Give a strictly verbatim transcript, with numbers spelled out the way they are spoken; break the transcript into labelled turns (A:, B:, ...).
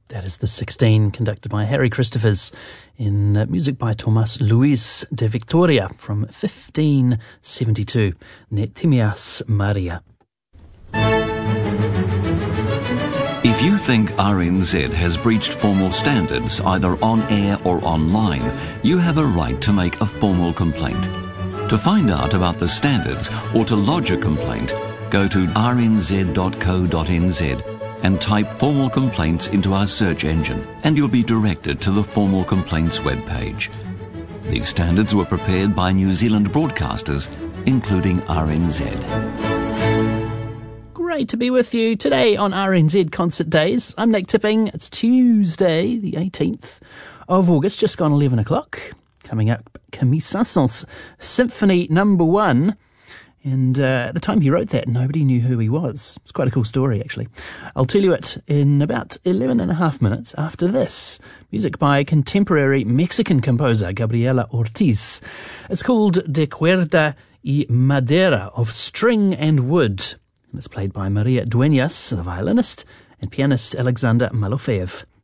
A: That is the sixteen, conducted by Harry Christophers, in uh, music by Tomás Luis de Victoria from fifteen seventy-two, Ne Timias Maria.
B: If you think R N Z has breached formal standards, either on air or online, you have a right to make a formal complaint. To find out about the standards or to lodge a complaint, go to r n z dot co dot n z and type formal complaints into our search engine, and you'll be directed to the formal complaints webpage. These standards were prepared by New Zealand broadcasters, including R N Z.
A: Great to be with you today on R N Z Concert Days. I'm Nick Tipping. It's Tuesday, the eighteenth of August, just gone eleven o'clock. Coming up, Camille Saint-Saëns Symphony Number One. And uh, at the time he wrote that, nobody knew who he was. It's quite a cool story, actually. I'll tell you it in about eleven and a half minutes after this. Music by contemporary Mexican composer Gabriela Ortiz. It's called De Cuerda y Madera, of String and Wood. And it's played by Maria Dueñas, the violinist, and pianist Alexander Malofeev.